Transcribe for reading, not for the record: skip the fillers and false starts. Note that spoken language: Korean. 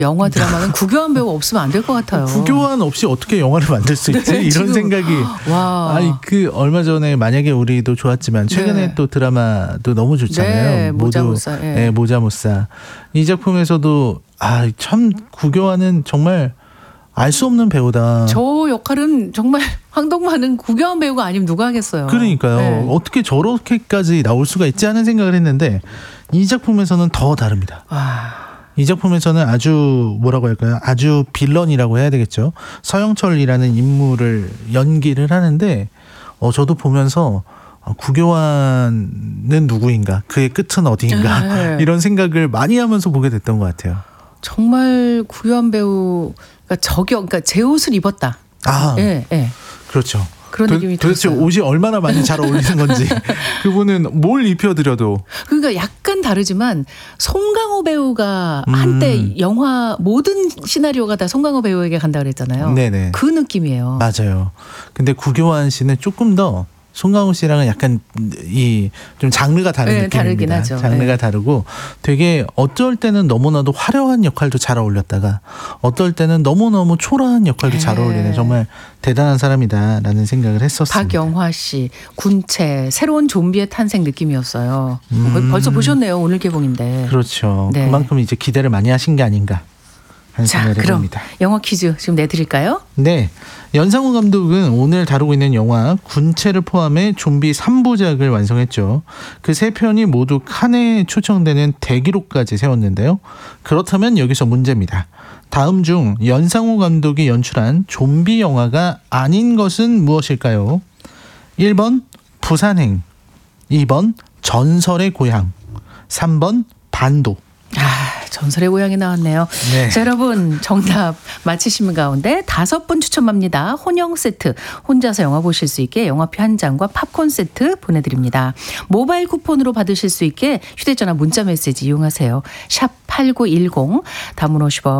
영화 드라마는 구교환 배우 없으면 안 될 것 같아요. 구교환 없이 어떻게 영화를 만들 수 있지? 네, 이런 지금. 생각이. 와. 아니 얼마 전에 만약에 우리도 좋았지만 최근에 네. 또 드라마도 너무 좋잖아요. 네, 모자무사. 모두, 예. 네, 모자무사. 이 작품에서도 참 구교환은 정말 알 수 없는 배우다. 저 역할은 정말 황동만은 구교환 배우가 아니면 누가 하겠어요. 그러니까요. 네. 어떻게 저렇게까지 나올 수가 있지 하는 생각을 했는데 이 작품에서는 더 다릅니다. 와. 이 작품에서는 아주 뭐라고 할까요? 아주 빌런이라고 해야 되겠죠. 서영철이라는 인물을 연기를 하는데 저도 보면서 구교환은 누구인가? 그의 끝은 어디인가? 네. 이런 생각을 많이 하면서 보게 됐던 것 같아요. 정말 구교환 배우가 그러니까 제 옷을 입었다. 예, 예. 그렇죠. 그런 느낌이 도대체 들었어요. 옷이 얼마나 많이 잘 어울리는 건지 그분은 뭘 입혀드려도 그러니까 약간 다르지만 송강호 배우가 한때 영화 모든 시나리오가 다 송강호 배우에게 간다 그랬잖아요. 네네. 그 느낌이에요. 맞아요. 근데 구교환 씨는 조금 더 송강호 씨랑은 약간 좀 장르가 다른 네, 느낌입니다. 다르긴 하죠. 장르가 네. 다르고 되게 어쩔 때는 너무나도 화려한 역할도 잘 어울렸다가 어떨 때는 너무너무 초라한 역할도 잘 네. 어울리는 정말 대단한 사람이다라는 생각을 했었습니다. 박영화 씨, 군체, 새로운 좀비의 탄생 느낌이었어요. 벌써 보셨네요. 오늘 개봉인데. 그렇죠. 네. 그만큼 이제 기대를 많이 하신 게 아닌가 하는 자, 생각을 그럼 해봅니다. 영화 퀴즈 지금 내드릴까요? 네. 연상호 감독은 오늘 다루고 있는 영화 군체를 포함해 좀비 3부작을 완성했죠. 그 3편이 모두 칸에 초청되는 대기록까지 세웠는데요. 그렇다면 여기서 문제입니다. 다음 중 연상호 감독이 연출한 좀비 영화가 아닌 것은 무엇일까요? 1번 부산행, 2번 전설의 고향, 3번 반도. 전설의 고향이 나왔네요. 네. 자, 여러분 정답 맞히신 가운데 5분 추첨합니다. 혼영 세트, 혼자서 영화 보실 수 있게 영화표 한 장과 팝콘 세트 보내드립니다. 모바일 쿠폰으로 받으실 수 있게 휴대전화 문자 메시지 이용하세요. 샵 8910 단문 50원.